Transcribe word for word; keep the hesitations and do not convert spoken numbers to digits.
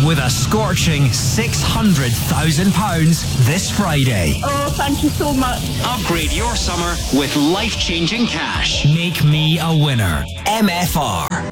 with a scorching six hundred thousand pounds this Friday. Oh, thank you so much. Upgrade your summer with life-changing cash. Make me a winner. M F R.